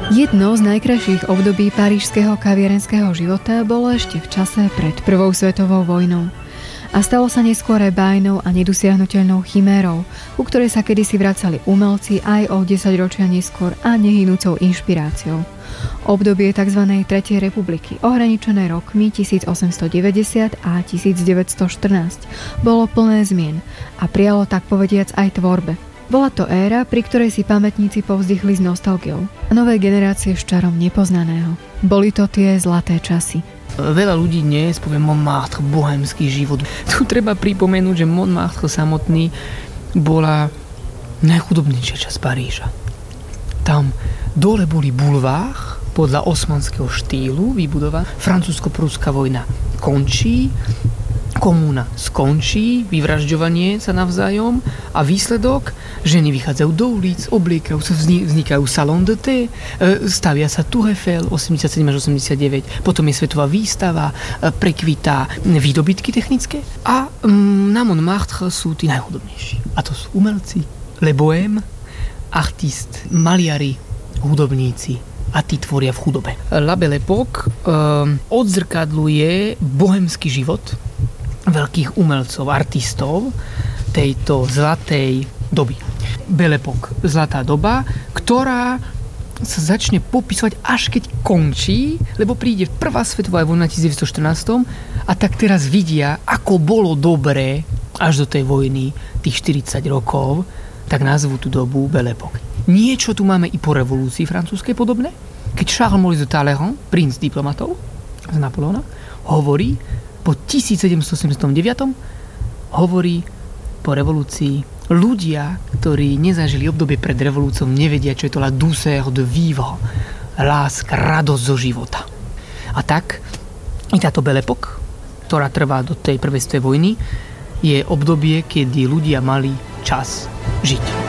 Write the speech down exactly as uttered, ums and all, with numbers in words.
Jedno z najkrajších období parížského kaviarenského života bolo ešte v čase pred prvou svetovou vojnou. A stalo sa neskôr aj bájnou a nedosiahnuteľnou chimérou, ku ktorej sa kedysi vracali umelci aj o desaťročia neskôr a nehynúcou inšpiráciou. Obdobie tzv. Tretej republiky, ohraničené rokmi tisícosemstodeväťdesiat a tisícdeväťstoštrnásť, bolo plné zmien a prijalo tak povediac aj tvorbe. Bola to éra, pri ktorej si pamätníci povzdychli s nostalgiou a nové generácie s čarom nepoznaného. Boli to tie zlaté časy. Veľa ľudí dnes povie Montmartre, bohémsky život. Tu treba pripomenúť, že Montmartre samotný bola najchudobnejšia časť Paríža. Tam dole boli bulvár podľa osmanského štýlu vybudovaná. Francúzsko-prúska vojna končí, komúna skončí, vyvražďovanie sa navzájom a výsledok, ženy vychádzajú do ulic, obliekajú sa, vznikajú salon de thé, stavia sa Tour Eiffel osemdesiatsedem až osemdesiatdeväť, potom je svetová výstava, prekvitá výdobytky technické a na Montmartre sú tí najchudobnejší. A to sú umelci, le bohème, artist, maliari, hudobníci a tí tvoria v chudobe. La Belle Époque um, odzrkadluje bohemský život veľkých umelcov, artistov tejto zlatej doby. Belle Époque, zlatá doba, ktorá sa začne popisovať až keď končí, lebo príde prvá svetová vojna devätnásťstoštrnásť a tak teraz vidia, ako bolo dobré až do tej vojny tých štyridsať rokov, tak nazvú tú dobu Belle Époque. Niečo tu máme i po revolúcii francúzskej podobné, keď Charles Maurice de Talleyrand, princ diplomatov z Napoleona, hovorí po tisícsedemstoosemdesiatdeväť hovorí po revolúcii, ľudia, ktorí nezažili obdobie pred revolúciou, nevedia, čo je to la douceur de vivre, láska, radosť zo života. A tak i táto Belle Époque, ktorá trvá do tej prvej svetovej vojny, je obdobie, kedy ľudia mali čas žiť.